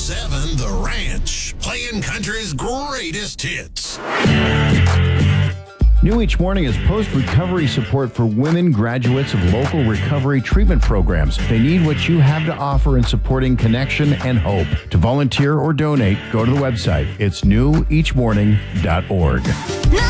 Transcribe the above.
101.7 The Ranch, playing country's greatest hits. New each morning is post-recovery support for women graduates of local recovery treatment programs. They need what you have to offer in supporting connection and hope. To volunteer or donate, go to the website. It's neweachmorning.org.